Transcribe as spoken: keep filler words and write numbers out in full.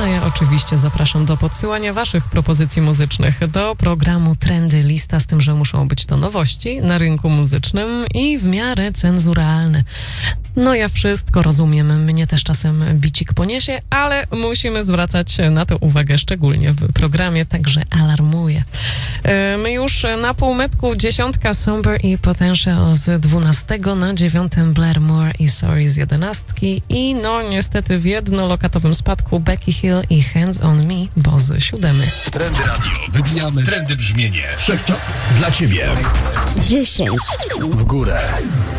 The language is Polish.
a ja oczywiście zapraszam do podsyłania waszych propozycji muzycznych do programu Trendy Lista, z tym, że muszą być to nowości na rynku muzycznym i w miarę cenzuralne. No ja wszystko rozumiem, mnie też czasem bicik poniesie, ale musimy zwracać na to uwagę, szczególnie w programie, także alarmuję. My już na półmetku dziesiątka Somber i Potential z dwunastego, na dziewiątym Blair Moore i Sorry z jedenastki i no niestety w jednolokatowym spadku Becky Hill i Hands on Me, bo z siódemy. Trendy Radio. Wybijamy trendy brzmienie wszechczasów dla ciebie. dziesięć W górę.